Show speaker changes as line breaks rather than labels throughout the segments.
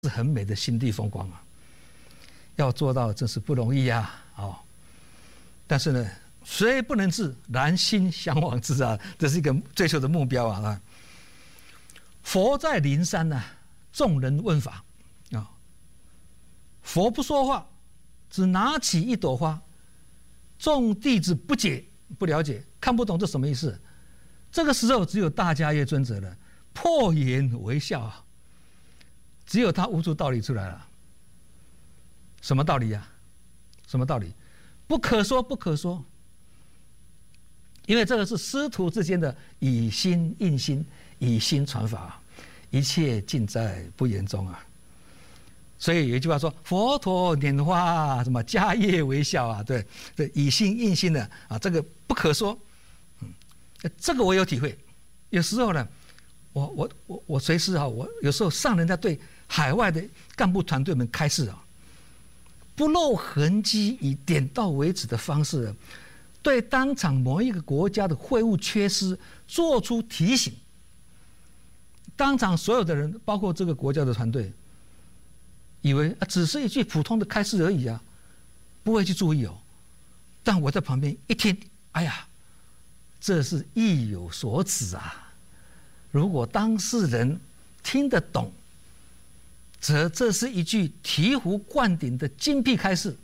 是很美的心地风光啊，要做到真是不容易呀！但是呢，虽不能至，然心向往之啊，这是一个追求的目标啊。佛在灵山呢，众人问法啊，佛不说话，只拿起一朵花，众弟子不解、不了解、看不懂这什么意思。这个时候，只有大迦叶尊者了，破颜微笑啊。只有他悟出道理出来了。什么道理呀？什么道理？不可说，不可说。因为这个是师徒之间的以心印心，以心传法，一切尽在不言中啊。所以有一句话说：“佛陀拈花，什么迦叶微笑啊？”对，以心印心的啊，这个不可说。这个我有体会。有时候呢，我随时啊，我有时候上人家对海外的干部团队们开示啊，不露痕迹，以点到为止的方式，对当场某一个国家的会务缺失做出提醒。当场所有的人，包括这个国家的团队，以为只是一句普通的开示而已啊，不会去注意哦。但我在旁边一听，哎呀，这是意有所指啊！如果当事人听得懂，则这是一句醍醐灌顶的精辟开示，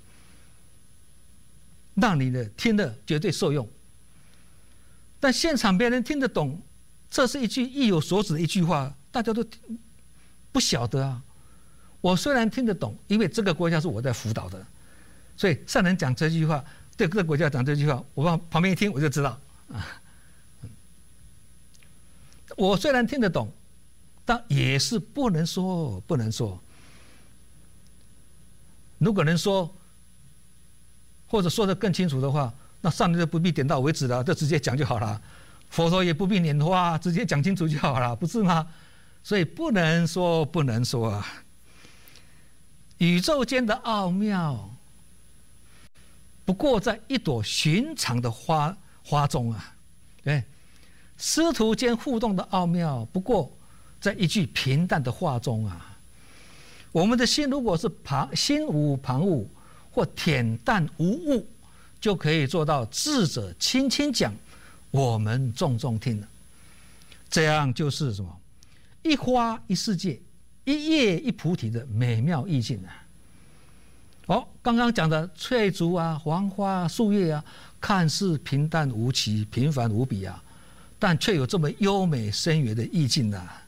让你的听了绝对受用。但现场别人听得懂，这是一句意有所指的一句话，大家都不晓得啊。我虽然听得懂，因为这个国家是我在辅导的，所以上人讲这句话，对这个国家讲这句话，我往旁边一听我就知道啊。我虽然听得懂，但也是不能说，不能说。如果能说，或者说得更清楚的话，那上人就不必点到为止了，就直接讲就好了。佛陀也不必拈花，直接讲清楚就好了，不是吗？所以不能说，不能说啊。宇宙间的奥妙，不过在一朵寻常的花中啊，对。师徒间互动的奥妙，不过在一句平淡的话中啊。我们的心如果是心无旁骛或恬淡无物，就可以做到智者轻轻讲，我们重重听了。这样就是什么？一花一世界，一叶一菩提的美妙意境啊！刚刚讲的翠竹啊、黄花啊、树叶啊，看似平淡无奇、平凡无比啊。但却有这么优美深远的意境啊，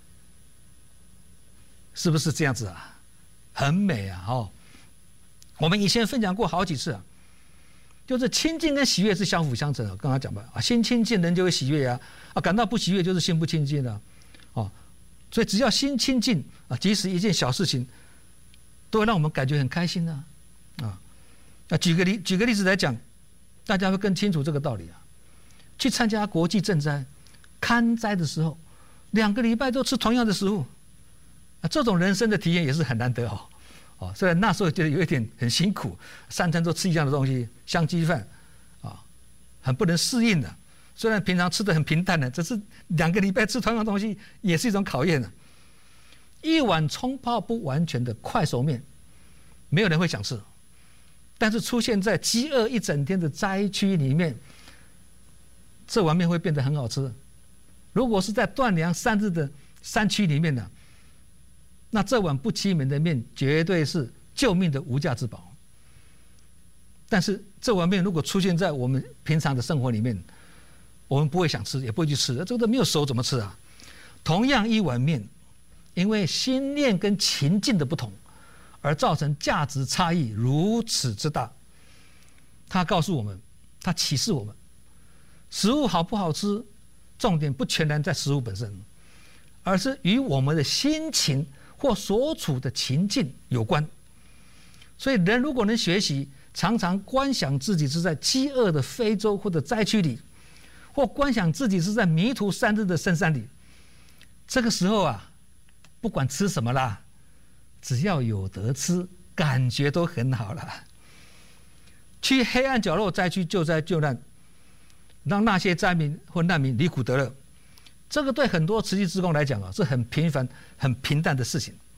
是不是这样子啊？很美啊！我们以前分享过好几次啊，就是清净跟喜悦是相辅相成的。刚刚讲吧，心清净人就会喜悦啊，感到不喜悦就是心不清净了，所以只要心清净啊，即使一件小事情，都会让我们感觉很开心啊。举个例子来讲，大家会更清楚这个道理啊。去参加国际赈灾、勘灾的时候，2个礼拜都吃同样的食物，这种人生的体验也是很难得哦。虽然那时候觉得有一点很辛苦，3餐都吃一样的东西，香鸡饭，很不能适应的。虽然平常吃的很平淡的，只是2个礼拜吃同样的东西，也是一种考验的。一碗冲泡不完全的快熟面，没有人会想吃，但是出现在饥饿一整天的灾区里面。这碗面会变得很好吃。如果是在断粮3日的山区里面呢，那这碗不欺门的面绝对是救命的无价之宝。但是这碗面如果出现在我们平常的生活里面，我们不会想吃，也不会去吃，这个都没有熟怎么吃啊？同样一碗面，因为心念跟情境的不同，而造成价值差异如此之大。它告诉我们，它启示我们。食物好不好吃，重点不全然在食物本身，而是与我们的心情或所处的情境有关。所以人如果能学习常常观想自己是在饥饿的非洲或者灾区里，或观想自己是在迷途3日的深山里，这个时候啊，不管吃什么啦，只要有得吃，感觉都很好了。去黑暗角落灾区救灾救难，让那些灾民或难民离苦得乐，这个对很多慈济志工来讲是很平凡、很平淡的事情。